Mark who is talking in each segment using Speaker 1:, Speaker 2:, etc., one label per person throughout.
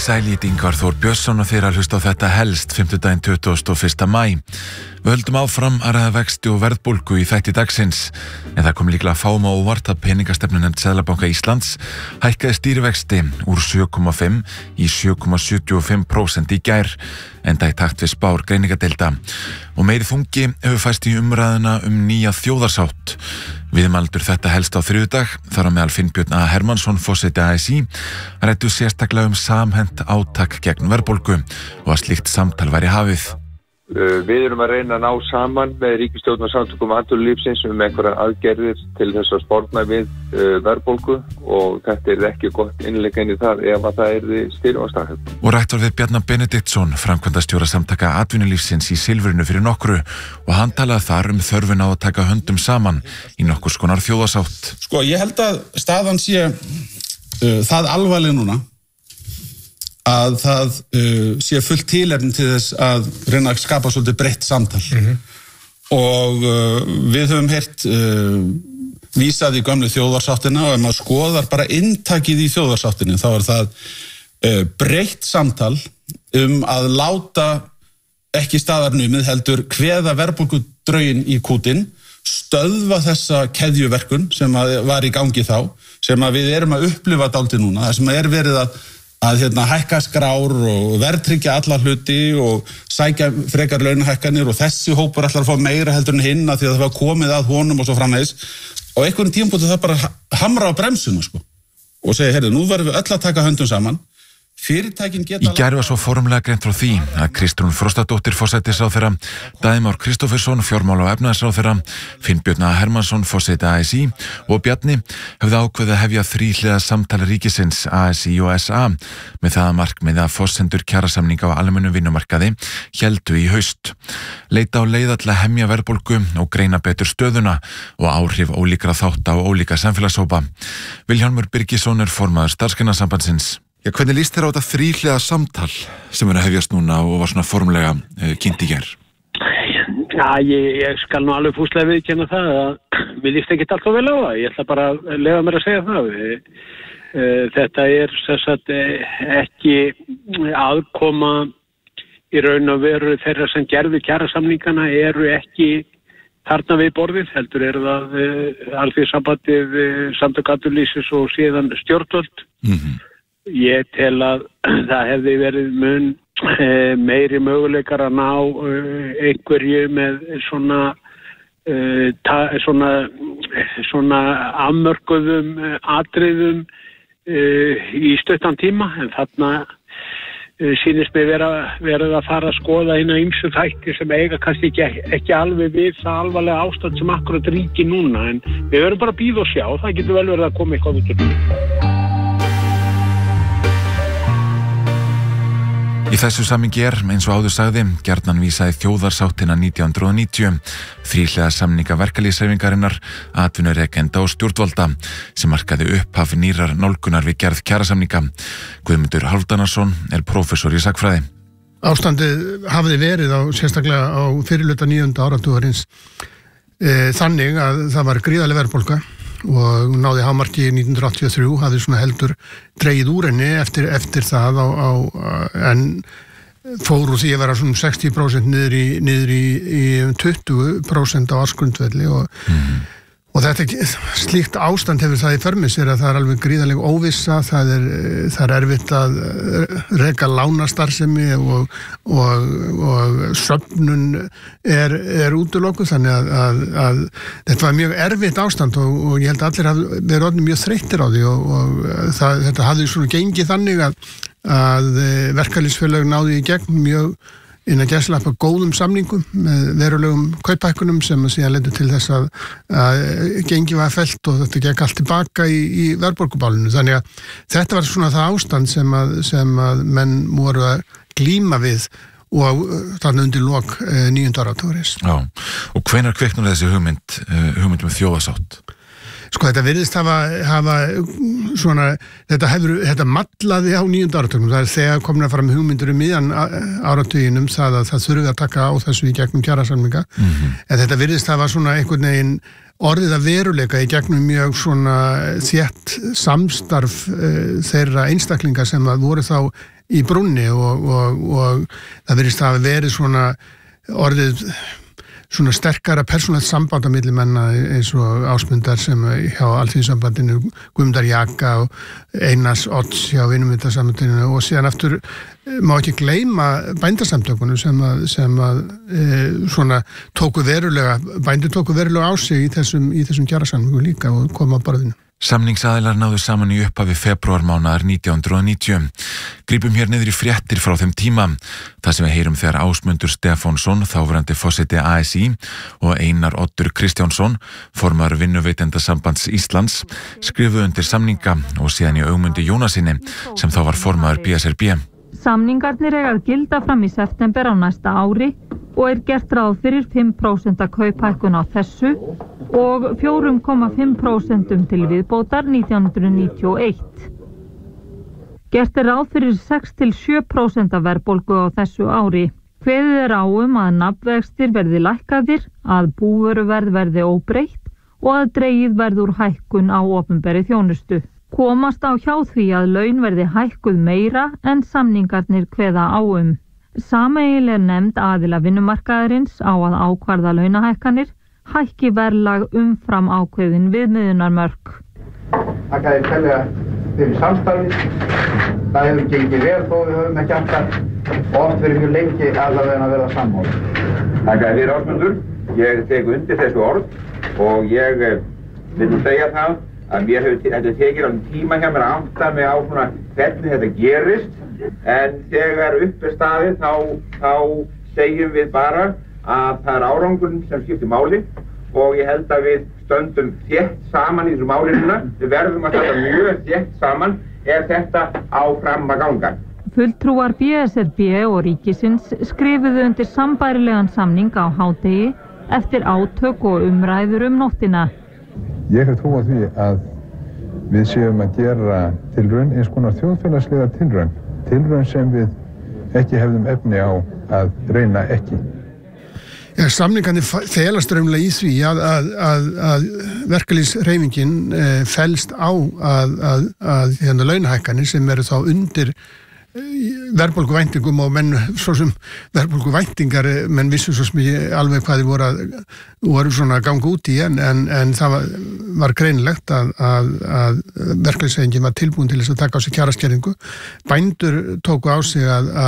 Speaker 1: sæl, Ingvar Þór Björnsson og þeir að hlusta á þetta helst 50. 21. maí. Við höldum áfram að ræða vexti og verðbólgu í þætti dagsins, en það kom líklega fáum á óvart að peningastefnunefnd Seðlabanka Íslands hækkaði stýrivexti úr 7,5 í 7,75% í gær, enda í takt við spár greiningadeilda. Og meiri þungi hefur fæst í umræðuna nýja þjóðarsátt. Viðmældur þetta helst á þriðjudag, þar á meðal Finnbjörn A. Hermannsson, forseti ASÍ, ræddu sérstaklega samhent átak gegn verðbólgu og að slíkt samtal væri hafið.
Speaker 2: Við erum að reyna að ná saman með ríkisstjórn og samtökum atvinnulífsins einhverjar aðgerðir til þess að sporna við verðbólgu og þetta ekki gott innlegg inn í það ef að það stýrivaxtahækkun.
Speaker 1: Og rætt var við Bjarna Benediktsson, framkvæmdastjóra samtaka atvinnulífsins í Silfrinu fyrir nokkru og hann talaði þar þörfin á að taka höndum saman í nokkurs konar þjóðarsátt.
Speaker 3: Sko, ég held að staðan sé það alvarleg núna að það sé fullt tilefni til þess að reyna að skapa svolítið breytt samtal. Og við höfum heyrt vísað í gömlu þjóðarsáttina og ef maður skoðar bara inntakið í þjóðarsáttinni þá það breytt samtal að láta ekki staðar numið heldur kveða verðbólgudrauginn í kútinn, stöðva þessa keðjuverkun sem var í gangi þá, sem við erum að upplifa dálítið núna, það sem verið að hækka skrár og verðtryggja alla hluti og sækja frekar launahækkanir og þessi hópur ætlar að fá meira heldur en hinn af því að það var komið að honum og svo framvegis. Á einhverjum tímapunkti það bara hamra á bremsuna sko og segja, heyrðu, nú verðum við öll að taka höndum saman. Fyrirtækin geta...
Speaker 1: Í gær var svo formlega greint frá því að Kristrún Frostadóttir forsætisráðherra, Daði Már Kristófersson fjármála- og efnahagsráðherra, Finnbjörn A. Hermannsson forseti ASÍ og Bjarni hefðu ákveðið að hefja þríhliða samtal ríkisins ASÍ og SA með það að markmiði að forsendur kjarasamninga á almennum vinnumarkaði héldu í haust. Leita á leiða til að hemja verðbólgu og greina betur stöðuna og áhrif ólíkra þátta og ólíka samfélagshópa. Vilhjálmur Birgisson formaður Starfsgreinasambandsins. Já, hvernig líst þér á þetta þríhliða samtal sem að hefjast núna og var svona formlega kynnt í gær?
Speaker 4: Já, ég skal nú alveg fúslega viðurkenna það að mér líst ekkert alltaf vel á það. Ég ætla bara að leyfa mér að segja það. Þetta sem sagt ekki aðkoma í raun og veru þeirra sem gerðu kjarasamningana ekki þarna við borðið, heldur það Alþýðusambandið, Samtök atvinnulífsins og síðan stjórnvöld. Ég tel að það hefði verið mun meiri möguleikar að ná einhverju með svona afmörkuðum atriðum í stuttan tíma, en þarna sýnist mér verið að fara að skoða hina ýmsu þætti sem eiga kannski ekki alveg við það alvarlega ástand sem akkurat ríkir núna, en við verðum bara að bíða og sjá, það getur vel verið að koma eitthvað út úr því.
Speaker 1: Í þessu samhengi eins og áður sagði, gjarnan vísaði þjóðarsáttina 1990, þríhliða samninga verkalýðshreyfingarinnar, atvinnurekenda og stjórnvalda sem markaði upphaf nýrar nálgunar við gerð kjarasamninga. Guðmundur Hálfdanarson prófessor í sagnfræði.
Speaker 5: Ástandið hafði verið sérstaklega á fyrirhluta 9. áratugarins þannig að það var gríðarleg verðbólga og náði hámarki 1983, hafði svona heldur dregið úr henni eftir það en fór úr því að vera svona 60% niður í 20% á ársgrundvelli og þetta slíkt ástand hefur það í för með sér að það alveg gríðarleg óvissa, það er erfitt að reka lánastarfsemi og söfnun útilokuð, þannig að þetta var mjög erfitt ástand og ég held að allir hafi verið orðnir mjög þreyttir á því og þetta hafði svona gengið þannig að verkalýðsfélög náðu í gegn mjög innan gæslappa góðum samningum með verulegum kauphækkunum sem síðan leiddu til þess að gengi var fellt og þetta gekk allt tilbaka í verðbólgubálinu. Þannig að þetta var svona það ástand sem að menn voru að glíma við og þannig undir lok 9. áratugarins.
Speaker 1: Já, og hvenær kviknar þessi hugmynd þjóðarsátt?
Speaker 5: Sko, þetta virðist hafa svona, þetta mallaði á 9. áratugnum. Það þegar komin að fara með hugmyndur miðjan áratuginum það að það þurfi að taka á þessu í gegnum kjarasamninga. En þetta virðist hafa svona einhvern veginn orðið að veruleika í gegnum mjög svona þétt samstarf þeirra einstaklinga sem að voru þá í brúnni og það virðist að hafa verið svona orðið svona sterkara persónulegt samband á milli menna eins og Ásmundar sem hjá Alþýðusambandinu, Guðmundar Jaka og Einars Odds hjá Vinnuveitendasambandinu og síðan aftur má ekki gleyma bændasamtökunum sem að svona bændur tóku verulega á sig í þessum kjarasamningum líka og koma á borðinu.
Speaker 1: Samningsaðilar náðu saman í upphafi febrúarmánaðar 1990. Grípum hér niður í fréttir frá þeim tíma. Það sem við heyrum þegar Ásmundur Stefánsson, þáverandi forseti ASÍ og Einar Oddur Kristjánsson, formaður Vinnuveitendasambands Íslands, skrifuðu undir samninga og síðan í Ögmundi Jónasinni sem þá var formaður BSRB.
Speaker 6: Samningarnir eiga að gilda fram í september á næsta ári og gert ráð fyrir 5% kauphækkun á þessu og 4,5% til viðbótar 1991. Gert ráð fyrir 6-7% verðbólgu á þessu ári. Kveðið á að nafnvextir verði lækkaðir, að búvöruverð verði óbreytt og að dregið verði úr hækkun á opinberri þjónustu. Komast á hjá því að laun verði hækkuð meira en samningarnir kveða á Sameiginleg nefnd aðila vinnumarkaðarins á að ákvarða launahækkanir, hækki verðlag umfram ákveðin viðmiðunarmörk.
Speaker 7: Þakka þér kærlega fyrir samstarfið. Það hefur gengið vel þó við höfum ekki alltaf og oft verið mjög lengi allavega að verða sammála.
Speaker 2: Þakka þér fyrir Ásmundur. Ég tek undir þessu orð og ég vil segja það að mér hefur tekið á tíma hjá mér að átta mig á svona hvernig þetta gerist. En þegar upp staðið þá segjum við bara að það árangurinn sem skiptir máli og ég held að við stöndum þétt saman í þessu málinu. Við verðum að standa mjög þétt saman ef þetta áfram að ganga.
Speaker 6: Fulltrúar BSRB og ríkisins skrifuðu undir sambærilegan samning á hádegi eftir átök og umræður nóttina.
Speaker 8: Ég hef trú á því að við séum að gera tilraun, eins konar þjóðfélagslega tilraun sem við ekki hefðum efni á að reyna ekki.
Speaker 5: Ja, samningarnir felast raunlega í því að verkalýðshreyfingin felst á að launahækkanir sem eru þá undir verðbólguvæntingum og menn svo sem verðbólguvæntingar menn vissu svo sem alveg hvað þeir voru svona að ganga út í en það var greinilegt að verkalýðshreyfingin var tilbúin til þess að taka á sig kjaraskerðingu. Bændur tóku á sig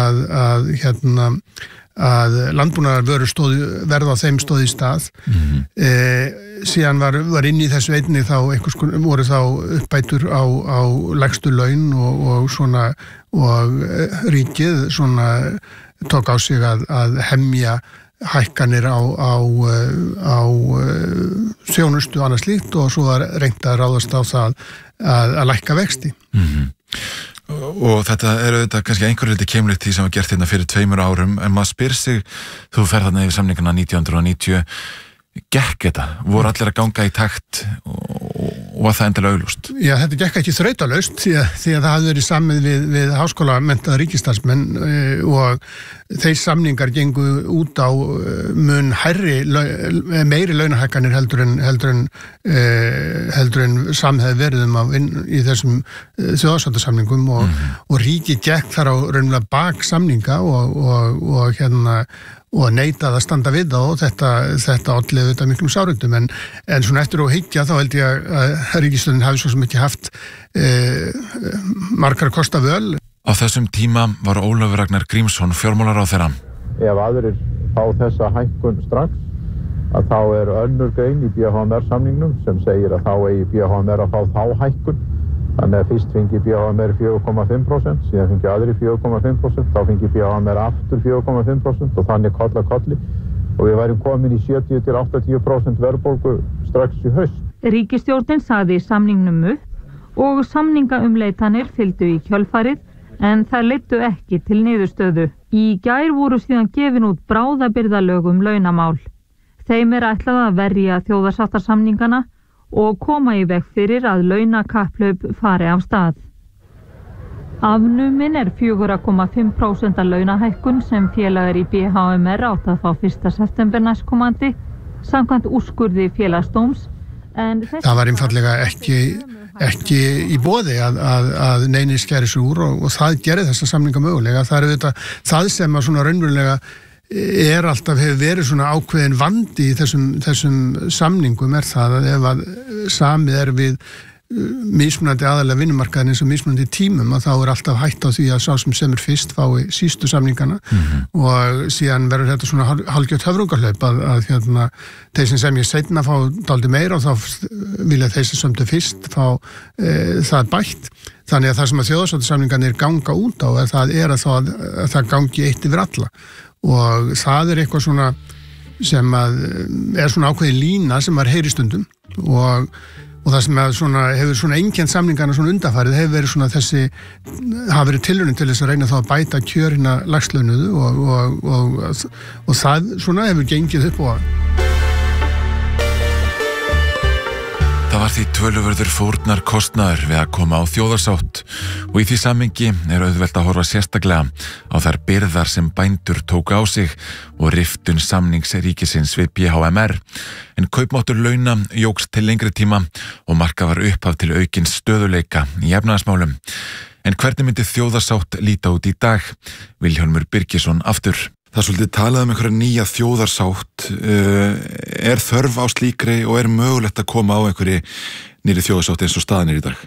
Speaker 5: að landbúnaðarvörur verð á þeim stóð í stað. Síðan var inn í þessu einnig þá voru þá uppbætur á lægstu laun og svona og ríkið svona tók á sig að hemja hækkanir á þjónustu og annað slíkt og svo var reynt að ráðast á það að lækka vexti.
Speaker 1: Og þetta auðvitað kannski einhverju liti keimlíkt því sem var gert hérna fyrir 2 árum en maður spyr sig, þú ferð þarna yfir samningana 1990, gekk þetta? Voru allir að ganga í takt og var það endilega augljóst? Já,
Speaker 5: þetta gekk ekki þrautalaust því að það hafði verið samið við háskólamenntaða ríkisstarfsmenn og þeir samningar gengu út á mun meiri launahækkanir heldur en samhefði verið í þessum þjóðarsáttasamningum og ríkið gekk þar á raunverulega bak samninga og neitað að standa við það og þetta olli þetta miklum sárundum en svona eftir að hyggja þá held ég að ríkisstjórnin hafi svo sem ekki haft margar kosta völ.
Speaker 1: Á þessum tíma var Ólafur Ragnar Grímsson fjármálaráðherra.
Speaker 8: Ef aðrir fá þessa hækkun strax að þá önnur grein í BHMR samningnum sem segir að þá eigi BHMR að fá þá hækkun. Þannig að fyrst fengi BHMR 4,5%, síðan fengi aðri 4,5%, þá fengi BHMR aftur 4,5% og þannig koll að kolli og við værum komin í 70-80% verðbólgu strax í haust.
Speaker 6: Ríkisstjórnin sagði samningnum upp og samningaumleitanir fylgdu í kjölfarið en þær leiddu ekki til niðurstöðu. Í gær voru síðan gefin út bráðabirgðalög launamál. Þeim ætlað að verja þjóðarsáttarsamningana og koma í veg fyrir að launakapphlaup fari af stað. Afnumin 4,5% launahækkun sem félagar í BHMR átt að fá 1. september næstkomandi samkvæmt úrskurði Félagsdóms
Speaker 5: það var einfaldlega ekki í boði að neini skæri sig úr og það gerði þessa samninga mögulega. Það þetta, það sem að svona raunverulega alltaf hefur verið svona ákveðin vandi í þessum samningum það að ef að samið við mismunandi aðalega vinnumarkaðin eins og mismunandi tímum að þá alltaf hætt á því að sá sem semur fyrst fái sístu samningana og síðan verður þetta svona hálfgjört höfrungarhlaup að þeir sem semja seinna fá dálítið meira og þá vilja þeir sem sömdu fyrst fá það bætt. Þannig að það sem að þjóðarsáttarsamningarnir ganga út á að það gangi eitt yfir alla og það eitthvað svona sem að svona ákveðin lína sem heyri stundum og það sem hefur svona einkennt samningarna svona undanfarið hefur verið svona hafa verið tilraunin til þess að reyna þá að bæta kjör hinna lægstlaunuðu og það svona hefur gengið upp og
Speaker 1: Það var því töluverður fórnar kostnaður við að koma á þjóðarsátt og í því samhengi auðvelt að horfa sérstaklega á þær byrðar sem bændur tóku á sig og riftun samnings ríkisins við BHMR. En kaupmáttur launa jókst til lengri tíma og markað var upphaf til aukins stöðuleika í efnahagsmálum. En hvernig myndi þjóðarsátt líta út í dag? Vilhjálmur Birgisson aftur.
Speaker 9: Það svolítið talað einhverja nýja þjóðarsátt. Þörf á slíkri og mögulegt að koma á einhverju nýri þjóðarsátt eins og staðan í dag?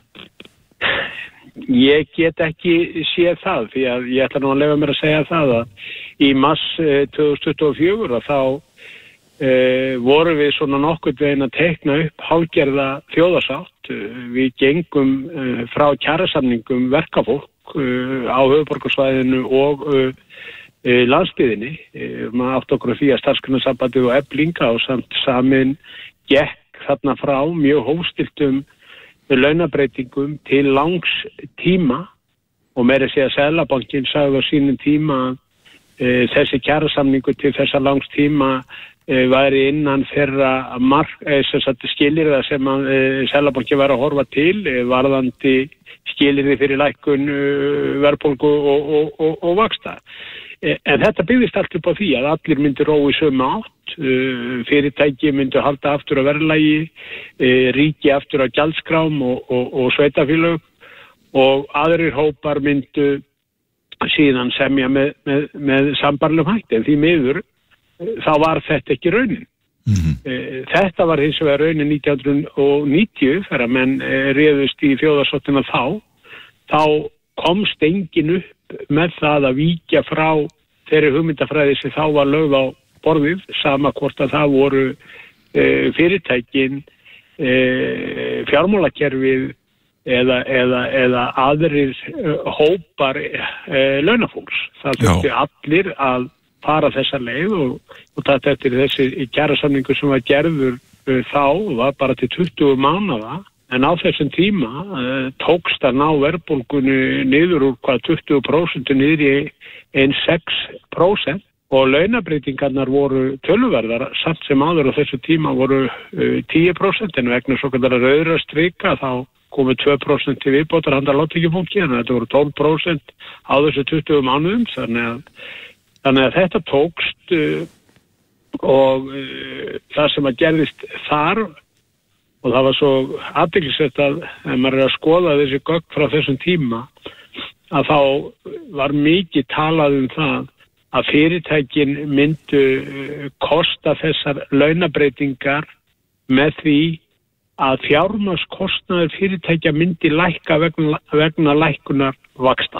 Speaker 4: Ég get ekki séð það því að ég ætla nú að leyfa mér að segja það að í mars 2024 þá vorum við svona nokkurn veginn að teikna upp hálfgerða þjóðarsátt. Við gengum frá kjarasamningum verkafólk á höfuðborgarsvæðinu og landsbyggðinni. Maður átt okkur því að Starfsgreinasambandið og Eflinga og samt samin gekk þarna frá mjög hófstilltum launabreitingum til langs tíma og meira segja Seðlabankinn sagði á sínum tíma þessi kjarasamningur til þessa langs tíma væri innan þeirra skilyrða sem Seðlabankinn var að horfa til varðandi skilyrði fyrir lækkun verðbólgu og vaxta. En þetta byggðist allt upp á því að allir myndu rói sömu átt, fyrirtæki myndu halda aftur á verðlagi, ríki aftur á gjaldskrám og sveitafélög og aðrir hópar myndu síðan semja með sambarlegum hætti. En því miður þá var þetta ekki raunin. Þetta var hins vegar raunin 1990 þegar menn réðust í þjóðarsáttina þá komst enginn upp með það að víkja frá þeirri hugmyndafræði sem þá var lögð á borðið, sama hvort að það voru fyrirtækin, fjármálakerfið eða aðrir hópar launafólks. Það þurfti allir að fara þessa leið og þetta eftir þessi kjarasamningu sem var gerður þá var bara til 20 mánaða. En á þessum tíma tókst að ná verðbólgunni niður úr 20% niður í 6% og launabreitingarnar voru töluverðar samt sem áður á þessu tíma voru 10% en vegna svo kallar rauðra strika þá komu 2% til viðbótar handa lágtekjufólki en þetta voru 12% á þessu 20 mánuðum þannig að þetta tókst og það sem að gerðist þar og það var svo athyglisvert að ef maður að skoða þessi gögn frá þessum tíma að þá var mikið talað það að fyrirtækin myndu kosta þessar launabreitingar með því að fjármagnskostnaður fyrirtækja myndi lækka vegna lækkunar vaxta.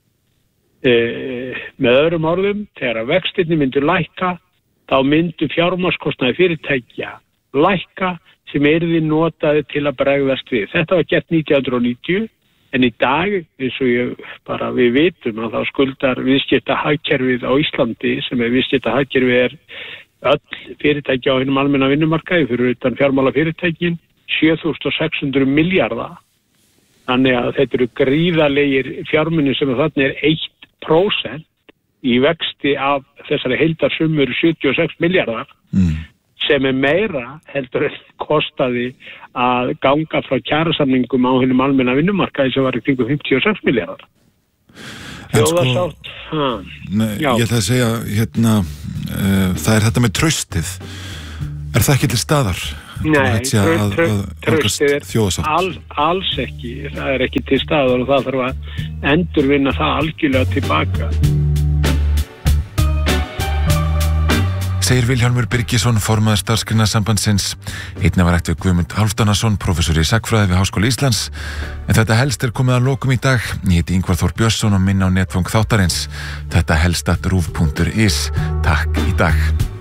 Speaker 4: Með öðrum orðum, þegar vextirnir myndu lækka, þá myndu fjármagnskostnaður fyrirtækja lækka sem yrði notaði til að bregðast við. Þetta var gert 1990 en í dag, eins og við vitum að þá skuldar viðskiptahagkerfið á Íslandi sem viðskiptahagkerfið öll fyrirtæki á hinum almenna vinnumarkaði fyrir utan fjármálafyrirtækin 7.600 milljarða. Þannig að þetta eru gríðarlegir fjármunir sem þannig 1% í vexti af þessari heildarsumur 76 milljarðar sem meira heldur kostaði að ganga frá kjarasamningum á hinum almenna vinnumarkaði sem var í kringum 56 milljarðar. Þjóðarsátt.
Speaker 9: Ég ætla að segja það þetta með traustið. Er það ekki til staðar?
Speaker 4: Nei, traustið er alls ekki, það er ekki til staðar og það þarf að endurvinna það algjörlega tilbaka.
Speaker 1: Segir Vilhjálmur Birgisson, formaður Starfsgreinasambandsins. Einnig var rætt við Guðmund Hálfdanarson, prófessor í sagnfræði við Háskóla Íslands. En þetta helst komið að lokum í dag. Ég heiti Ingvar Þór Björnsson og minna á netfang þáttarins. Þetta helst at rúv.is. Takk í dag.